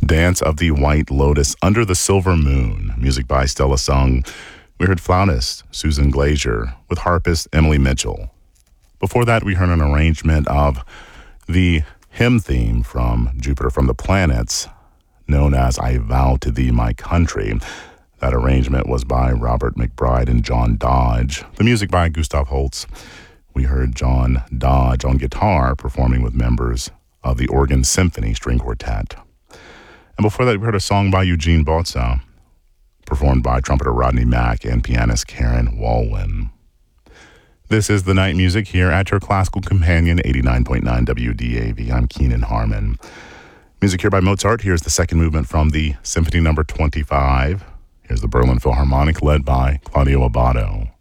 Dance of the White Lotus, Under the Silver Moon, music by Stella Sung. We heard flautist Susan Glazier with harpist Emily Mitchell. Before that, we heard an arrangement of the hymn theme from Jupiter from the Planets, known as I Vow to Thee, My Country. That arrangement was by Robert McBride and John Dodge. The music by Gustav Holst. We heard John Dodge on guitar performing with members of the Organ Symphony String Quartet. And before that, we heard a song by Eugene Botza, performed by trumpeter Rodney Mack and pianist Karen Walwyn. This is the night music here at your classical companion, 89.9 WDAV. I'm Keenan Harmon. Music here by Mozart. Here's the second movement from the Symphony No. 25. Here's the Berlin Philharmonic led by Claudio Abbado.